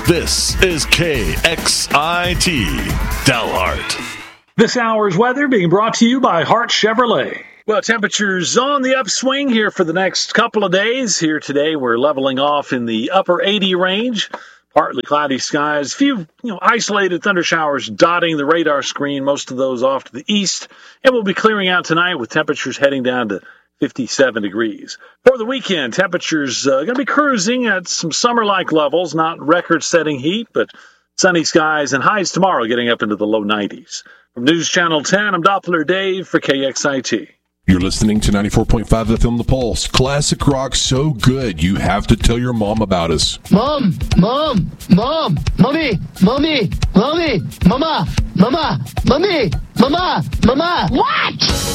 This is KXIT Dalhart. This hour's weather being brought to you by Hart Chevrolet. Well, temperatures on the upswing here for the next couple of days. Here today, we're leveling off in the upper 80 range. Partly cloudy skies, few isolated thunder showers dotting the radar screen, most of those off to the east. And we'll be clearing out tonight with temperatures heading down to 57 degrees. For the weekend, temperatures going to be cruising at some summer-like levels, not record-setting heat, but sunny skies and highs tomorrow getting up into the low 90s. From News Channel 10, I'm Doppler Dave for KXIT. You're listening to 94.5 FM The Pulse. Classic rock so good, you have to tell your mom about us. Mom, mommy, mama. What?